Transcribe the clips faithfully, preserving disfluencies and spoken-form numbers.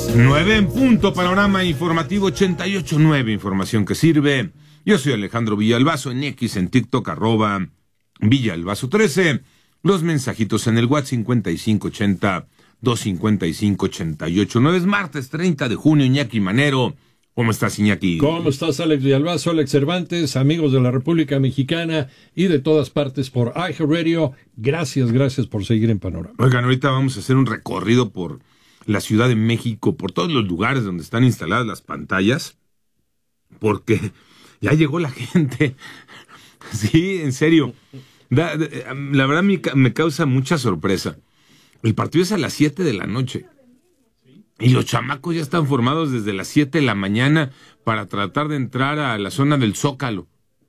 nueve en punto, panorama informativo ochenta y ocho punto nueve, información que sirve. Yo soy Alejandro Villalbazo, en X, en TikTok, arroba Villalbazo trece. Los mensajitos en el WhatsApp cincuenta y cinco ochenta, doscientos cincuenta y cinco, ochenta y ocho nueve. Es martes treinta de junio, Iñaki Manero. ¿Cómo estás, Iñaki? ¿Cómo estás, Alex Villalbazo, Alex Cervantes, amigos de la República Mexicana y de todas partes por iHeartRadio? Gracias, gracias por seguir en Panorama. Oigan, ahorita vamos a hacer un recorrido por la Ciudad de México, por todos los lugares donde están instaladas las pantallas, porque ya llegó la gente. Sí, en serio. Da, la verdad me, me causa mucha sorpresa. El partido es a las siete de la noche. Y los chamacos ya están formados desde las siete de la mañana para tratar de entrar a la zona del Zócalo.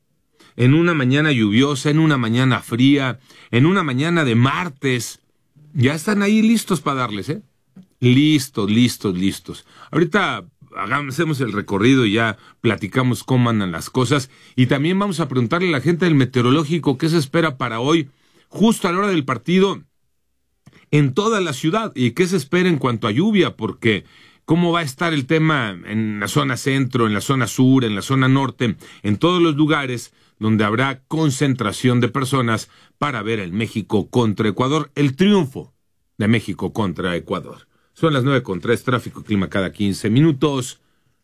En una mañana lluviosa, en una mañana fría, en una mañana de martes. Ya están ahí listos para darles, ¿eh? Listos, listos, listos. Ahorita hagamos, hacemos el recorrido y ya platicamos cómo andan las cosas. Y también vamos a preguntarle a la gente del meteorológico qué se espera para hoy, justo a la hora del partido, en toda la ciudad, y qué se espera en cuanto a lluvia, porque cómo va a estar el tema en la zona centro, en la zona sur, en la zona norte, en todos los lugares donde habrá concentración de personas para ver el México contra Ecuador, el triunfo de México contra Ecuador. Son las nueve con tres, tráfico y clima cada quince minutos.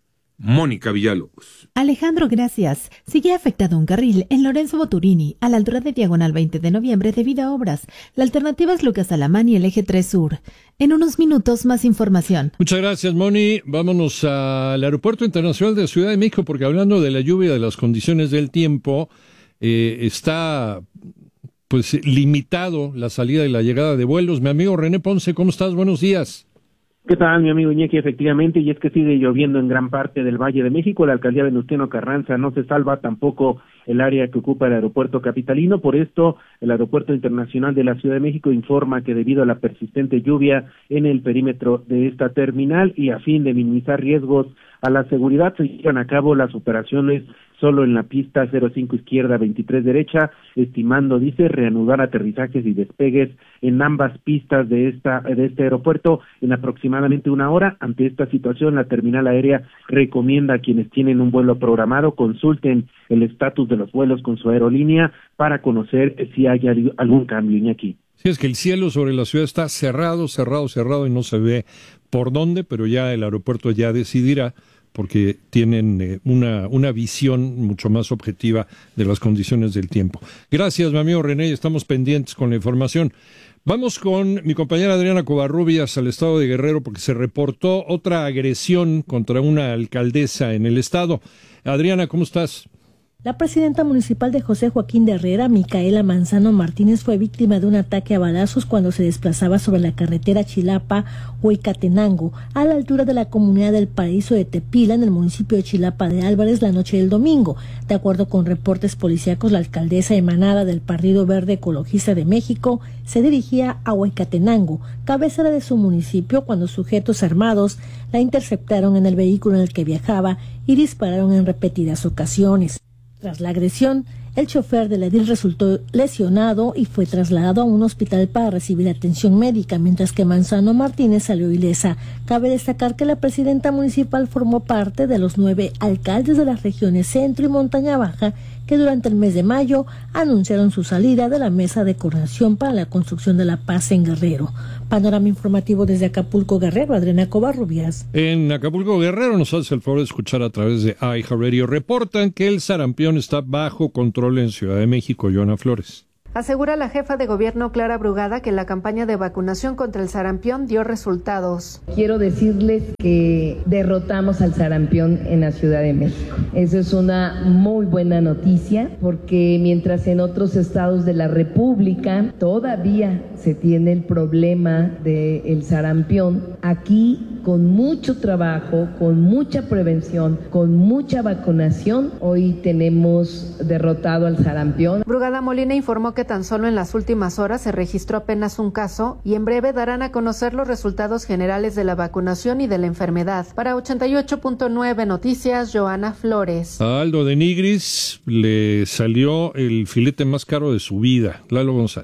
Mónica Villalobos. Alejandro, gracias. Sigue afectado un carril en Lorenzo Boturini, a la altura de Diagonal veinte de noviembre, debido a obras. La alternativa es Lucas Alamán y el eje tres Sur. En unos minutos, más información. Muchas gracias, Moni. Vámonos al Aeropuerto Internacional de Ciudad de México, porque hablando de la lluvia, de las condiciones del tiempo, eh, está pues limitado la salida y la llegada de vuelos. Mi amigo René Ponce, ¿cómo estás? Buenos días. ¿Qué tal, mi amigo Iñaki? Efectivamente, y es que sigue lloviendo en gran parte del Valle de México. La alcaldía Venustiano Carranza no se salva, tampoco el área que ocupa el aeropuerto capitalino. Por esto, el Aeropuerto Internacional de la Ciudad de México informa que debido a la persistente lluvia en el perímetro de esta terminal y a fin de minimizar riesgos a la seguridad, se llevan a cabo las operaciones solo en la pista cero cinco izquierda, veintitrés derecha, estimando, dice, reanudar aterrizajes y despegues en ambas pistas de esta de este aeropuerto en aproximadamente una hora. Ante esta situación, la terminal aérea recomienda a quienes tienen un vuelo programado consulten el estatus de los vuelos con su aerolínea para conocer si hay algún cambio, Iñaki. Sí, es que el cielo sobre la ciudad está cerrado, cerrado, cerrado y no se ve por dónde, pero ya el aeropuerto ya decidirá, porque tienen eh, una, una visión mucho más objetiva de las condiciones del tiempo. Gracias, mi amigo René, estamos pendientes con la información. Vamos con mi compañera Adriana Covarrubias al estado de Guerrero, porque se reportó otra agresión contra una alcaldesa en el estado. Adriana, ¿cómo estás? La presidenta municipal de José Joaquín de Herrera, Micaela Manzano Martínez, fue víctima de un ataque a balazos cuando se desplazaba sobre la carretera Chilapa-Huecatenango, a la altura de la comunidad del Paraíso de Tepila, en el municipio de Chilapa de Álvarez, la noche del domingo. De acuerdo con reportes policíacos, la alcaldesa emanada del Partido Verde Ecologista de México se dirigía a Huecatenango, cabecera de su municipio, cuando sujetos armados la interceptaron en el vehículo en el que viajaba y dispararon en repetidas ocasiones. Tras la agresión, el chofer del edil resultó lesionado y fue trasladado a un hospital para recibir atención médica, mientras que Manzano Martínez salió ilesa. Cabe destacar que la presidenta municipal formó parte de los nueve alcaldes de las regiones Centro y Montaña Baja que durante el mes de mayo anunciaron su salida de la Mesa de Coordinación para la Construcción de la Paz en Guerrero. Panorama informativo desde Acapulco, Guerrero, Adriana Covarrubias. En Acapulco, Guerrero, nos hace el favor de escuchar a través de iHeartRadio. Reportan que el sarampión está bajo control en Ciudad de México. Joana Flores. Asegura la jefa de gobierno Clara Brugada que la campaña de vacunación contra el sarampión dio resultados. Quiero decirles que derrotamos al sarampión en la Ciudad de México. Eso es una muy buena noticia, porque mientras en otros estados de la República todavía se tiene el problema del sarampión, aquí con mucho trabajo, con mucha prevención, con mucha vacunación, hoy tenemos derrotado al sarampión. Brugada Molina informó que tan solo en las últimas horas se registró apenas un caso y en breve darán a conocer los resultados generales de la vacunación y de la enfermedad. Para ochenta y ocho punto nueve Noticias, Joana Flores. A Aldo de Nigris le salió el filete más caro de su vida. Lalo González.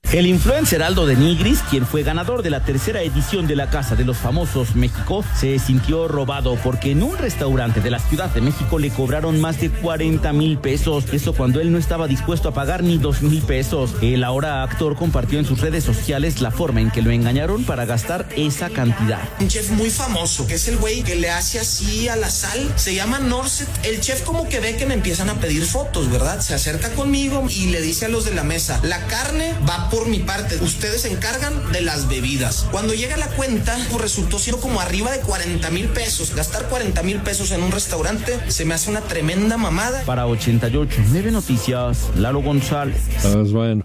El influencer Aldo de Nigris, quien fue ganador de la tercera edición de la Casa de los Famosos México, se sintió robado porque en un restaurante de la Ciudad de México le cobraron más de cuarenta mil pesos. Eso cuando él no estaba dispuesto a pagar ni dos mil pesos. El ahora actor compartió en sus redes sociales la forma en que lo engañaron para gastar esa cantidad. Un chef muy famoso, que es el güey que le hace así a la sal, se llama Norset. El chef como que ve que me empiezan a pedir fotos, ¿verdad? Se acerca conmigo y le dice a los de la mesa, la carne va por mi parte, ustedes se encargan de las bebidas. Cuando llega la cuenta, pues resultó siendo como arriba de cuarenta mil pesos. Gastar cuarenta mil pesos en un restaurante se me hace una tremenda mamada. Para ochenta y ocho nueve Noticias, Lalo González. Pues bueno.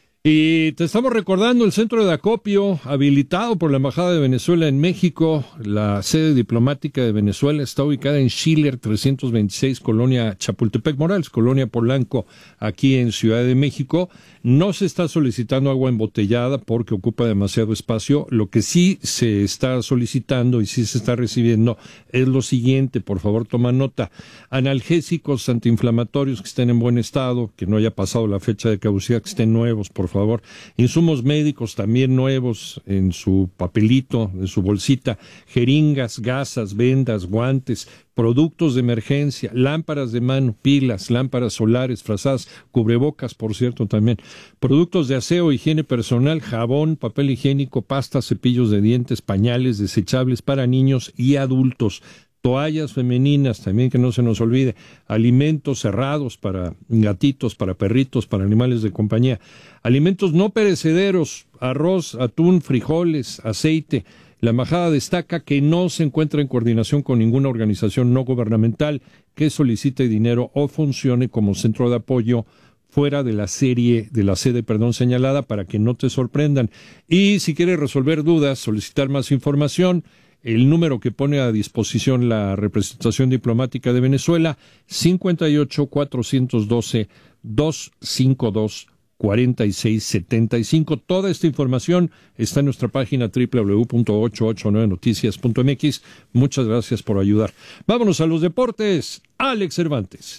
Y te estamos recordando el centro de acopio habilitado por la Embajada de Venezuela en México. La sede diplomática de Venezuela está ubicada en Schiller trescientos veintiséis, Colonia Chapultepec Morales, Colonia Polanco, aquí en Ciudad de México. No se está solicitando agua embotellada porque ocupa demasiado espacio. Lo que sí se está solicitando y sí se está recibiendo es lo siguiente, por favor toma nota. Analgésicos antiinflamatorios que estén en buen estado, que no haya pasado la fecha de caducidad, que estén nuevos, por favor. favor. Insumos médicos también nuevos en su papelito, en su bolsita, jeringas, gasas, vendas, guantes, productos de emergencia, lámparas de mano, pilas, lámparas solares, frazadas, cubrebocas, por cierto, también, productos de aseo, higiene personal, jabón, papel higiénico, pasta, cepillos de dientes, pañales desechables para niños y adultos, toallas femeninas, también que no se nos olvide, alimentos cerrados para gatitos, para perritos, para animales de compañía, alimentos no perecederos, arroz, atún, frijoles, aceite. La embajada destaca que no se encuentra en coordinación con ninguna organización no gubernamental que solicite dinero o funcione como centro de apoyo fuera de la serie, de la sede, perdón, señalada, para que no te sorprendan. Y si quieres resolver dudas, solicitar más información, el número que pone a disposición la representación diplomática de Venezuela, cincuenta y ocho, cuatrocientos doce, doscientos cincuenta y dos, cuarenta y seis setenta y cinco. Toda esta información está en nuestra página doble u doble u doble u punto ochocientos ochenta y nueve noticias punto m x. Muchas gracias por ayudar. Vámonos a los deportes. Alex Cervantes.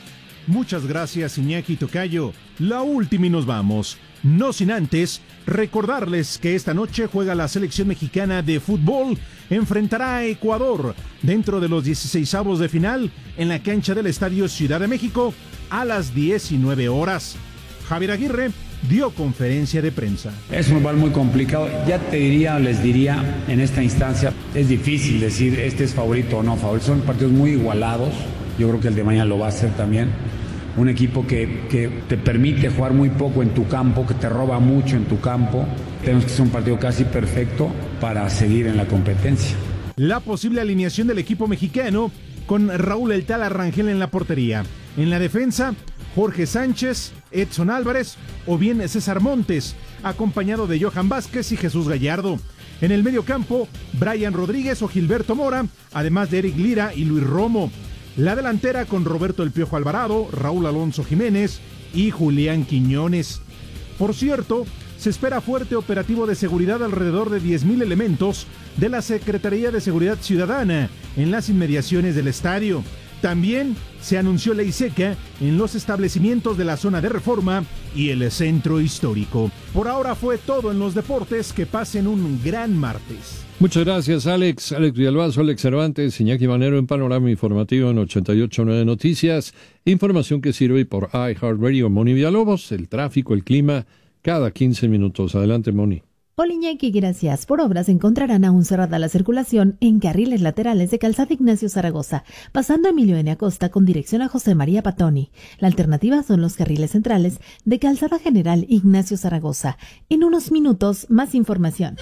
Muchas gracias, Iñaki Tocayo. La última y nos vamos. No sin antes recordarles que esta noche juega la selección mexicana de fútbol, enfrentará a Ecuador dentro de los dieciseisavos de final en la cancha del Estadio Ciudad de México a las diecinueve horas. Javier Aguirre dio conferencia de prensa. Es un rival muy complicado, ya te diría, les diría en esta instancia, es difícil decir este es favorito o no favorito, son partidos muy igualados, yo creo que el de mañana lo va a hacer también. Un equipo que, que te permite jugar muy poco en tu campo, que te roba mucho en tu campo. Tenemos que hacer un partido casi perfecto para seguir en la competencia. La posible alineación del equipo mexicano con Raúl El Tala Rangel en la portería. En la defensa, Jorge Sánchez, Edson Álvarez o bien César Montes, acompañado de Johan Vázquez y Jesús Gallardo. En el medio campo, Brian Rodríguez o Gilberto Mora, además de Eric Lira y Luis Romo. La delantera con Roberto El Piojo Alvarado, Raúl Alonso Jiménez y Julián Quiñones. Por cierto, se espera fuerte operativo de seguridad alrededor de diez mil elementos de la Secretaría de Seguridad Ciudadana en las inmediaciones del estadio. También se anunció ley seca en los establecimientos de la zona de Reforma y el centro histórico. Por ahora fue todo en los deportes. Que pasen un gran martes. Muchas gracias, Alex. Alex Villalbazo, Alex Cervantes, Iñaki Manero en Panorama Informativo en ochenta y ocho punto nueve Noticias. Información que sirve por iHeartRadio. Moni Villalobos, el tráfico, el clima, cada quince minutos. Adelante, Moni. Hola, Iñaki, gracias. Por obras encontrarán aún cerrada la circulación en carriles laterales de Calzada Ignacio Zaragoza, pasando Emilio N. Acosta con dirección a José María Patoni. La alternativa son los carriles centrales de Calzada General Ignacio Zaragoza. En unos minutos, más información.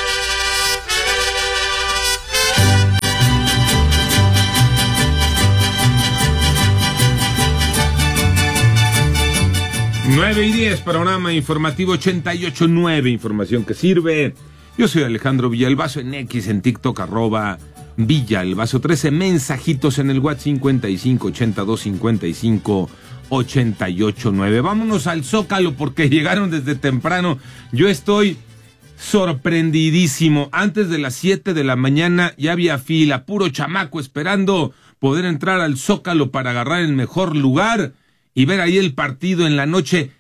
nueve y diez, Panorama Informativo ochenta y ocho punto nueve, información que sirve. Yo soy Alejandro Villalbazo en X, en TikTok, arroba Villalbazo trece, mensajitos en el WhatsApp cincuenta y cinco, ochenta y dos, cincuenta y cinco, ochenta y ocho nueve. Vámonos al Zócalo porque llegaron desde temprano. Yo estoy sorprendidísimo. Antes de las siete de la mañana ya había fila, puro chamaco esperando poder entrar al Zócalo para agarrar el mejor lugar y ver ahí el partido en la noche.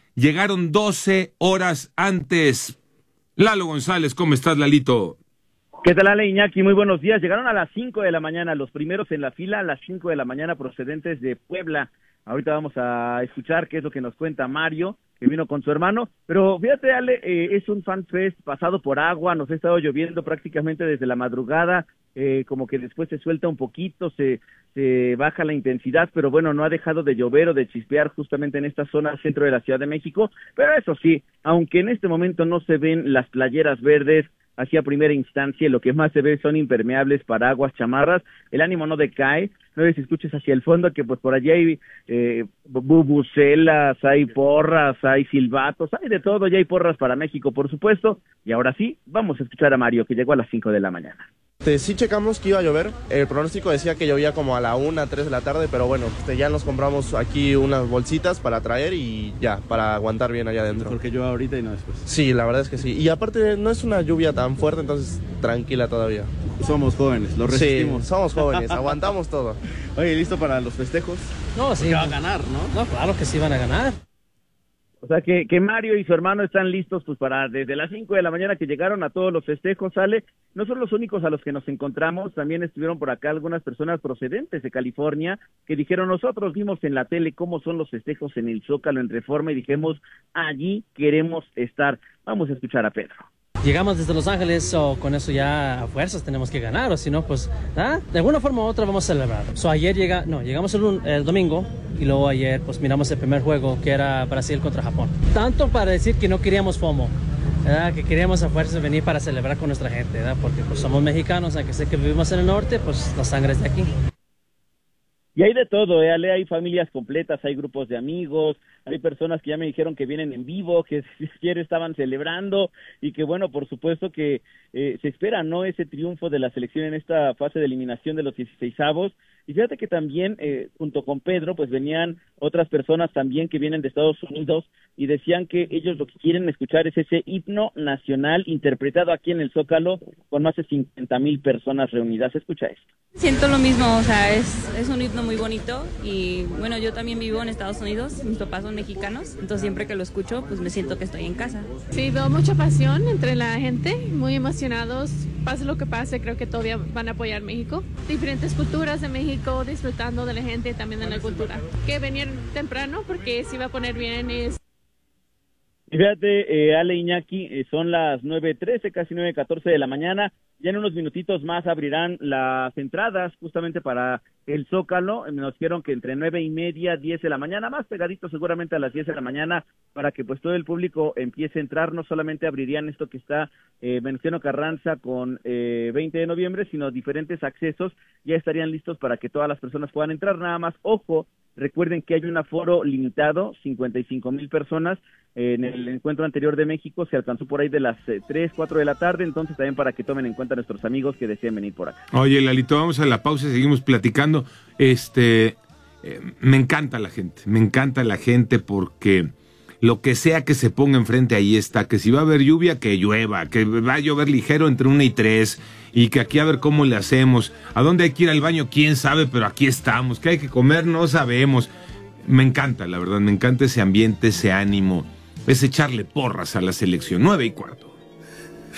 llegaron doce horas antes. Lalo González, ¿cómo estás, Lalito? ¿Qué tal, Ale, Iñaki? Muy buenos días. Llegaron a las cinco de la mañana, los primeros en la fila a las cinco de la mañana procedentes de Puebla. Ahorita vamos a escuchar qué es lo que nos cuenta Mario, que vino con su hermano. Pero fíjate, Ale, eh, es un fan fest pasado por agua, nos ha estado lloviendo prácticamente desde la madrugada, eh, como que después se suelta un poquito, se, se baja la intensidad, pero bueno, no ha dejado de llover o de chispear justamente en esta zona centro de la Ciudad de México. Pero eso sí, aunque en este momento no se ven las playeras verdes, así a primera instancia, lo que más se ve son impermeables, paraguas, chamarras, el ánimo no decae. No sé si escuches hacia el fondo que pues por allí hay eh, bubucelas, hay porras, hay silbatos, hay de todo, ya hay porras para México, por supuesto. Y ahora sí, vamos a escuchar a Mario, que llegó a las cinco de la mañana. Sí checamos que iba a llover, el pronóstico decía que llovía como a la una, tres de la tarde, pero bueno, ya nos compramos aquí unas bolsitas para traer y ya, para aguantar bien allá adentro. Porque llueve ahorita y no después. Sí, la verdad es que sí, y aparte no es una lluvia tan fuerte, entonces tranquila todavía. Somos jóvenes, lo resistimos. Sí, somos jóvenes, aguantamos todo. Oye, ¿listo para los festejos? No, sí. Que va a ganar, ¿no? No, claro que sí van a ganar. O sea que, que Mario y su hermano están listos pues para desde las cinco de la mañana que llegaron a todos los festejos, sale. No son los únicos a los que nos encontramos, también estuvieron por acá algunas personas procedentes de California que dijeron, nosotros vimos en la tele cómo son los festejos en el Zócalo en Reforma y dijimos, allí queremos estar. Vamos a escuchar a Pedro. Llegamos desde Los Ángeles, o con eso ya a fuerzas tenemos que ganar, o si no, pues, ¿ah? de alguna forma u otra vamos a celebrar. So, ayer llega, no, llegamos el, el domingo y luego ayer pues miramos el primer juego que era Brasil contra Japón. Tanto para decir que no queríamos FOMO, ¿verdad? Que queríamos a fuerzas venir para celebrar con nuestra gente, ¿verdad? Porque pues somos mexicanos, aunque sé que vivimos en el norte, pues la sangre es de aquí. Y hay de todo, ¿eh, Ale? Hay familias completas, hay grupos de amigos, hay personas que ya me dijeron que vienen en vivo, que ayer estaban celebrando y que, bueno, por supuesto que eh, se espera, ¿no?, ese triunfo de la selección en esta fase de eliminación de los dieciseisavos. Y fíjate que también, eh, junto con Pedro, pues venían otras personas también que vienen de Estados Unidos y decían que ellos lo que quieren escuchar es ese himno nacional interpretado aquí en el Zócalo con más de cincuenta mil personas reunidas. Escucha esto. Siento lo mismo, o sea, es, es un himno muy bonito y bueno, yo también vivo en Estados Unidos, mis papás son mexicanos, entonces siempre que lo escucho, pues me siento que estoy en casa. Sí, veo mucha pasión entre la gente, muy emocionados, pase lo que pase, creo que todavía van a apoyar México. Diferentes culturas de México, disfrutando de la gente y también de la cultura. Que venir temprano porque se va a poner bien. Es... Fíjate, eh, Ale, Iñaki, eh, son las nueve trece, casi nueve catorce de la mañana. Ya en unos minutitos más abrirán las entradas justamente para el Zócalo. Nos dijeron que entre nueve y media, diez de la mañana, más pegadito seguramente a las diez de la mañana, para que pues todo el público empiece a entrar. No solamente abrirían esto que está eh, Venustiano Carranza con eh, veinte de noviembre, sino diferentes accesos ya estarían listos para que todas las personas puedan entrar. Nada más, ojo, recuerden que hay un aforo limitado, cincuenta y cinco mil personas. En el encuentro anterior de México se alcanzó por ahí de las eh, tres, cuatro de la tarde, entonces también para que tomen en cuenta a nuestros amigos que deseen venir por acá. Oye, Lalito, vamos a la pausa y seguimos platicando. Este, eh, me encanta la gente, me encanta la gente porque lo que sea que se ponga enfrente ahí está, que si va a haber lluvia, que llueva, que va a llover ligero entre una y tres, y que aquí a ver cómo le hacemos, a dónde hay que ir al baño, quién sabe, pero aquí estamos, que hay que comer, no sabemos. Me encanta, la verdad, me encanta ese ambiente, ese ánimo, es echarle porras a la selección. Nueve y cuarto.